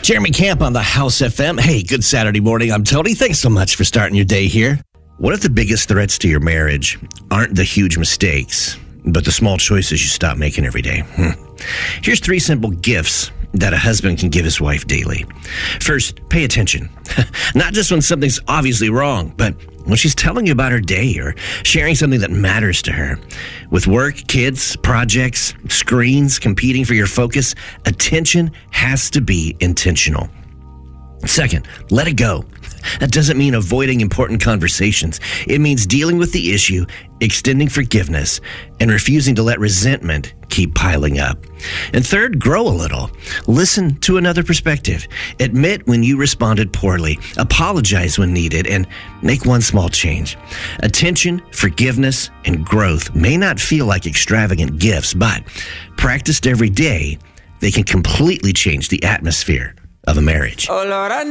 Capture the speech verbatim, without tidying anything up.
Jeremy Camp on the House F M. Hey, good Saturday morning. I'm Tony. Thanks so much for starting your day here. What if the biggest threats to your marriage aren't the huge mistakes, but the small choices you stop making every day? Hmm. Here's three simple gifts that a husband can give his wife daily. First, pay attention. Not just when something's obviously wrong, but when she's telling you about her day or sharing something that matters to her. With work, kids, projects, screens competing for your focus, attention has to be intentional. Second, let it go. That doesn't mean avoiding important conversations. It means dealing with the issue, extending forgiveness, and refusing to let resentment keep piling up. And third, grow a little. Listen to another perspective. Admit when you responded poorly. Apologize when needed, and make one small change. Attention, forgiveness, and growth may not feel like extravagant gifts, but practiced every day, they can completely change the atmosphere of a marriage. Oh, Lord, I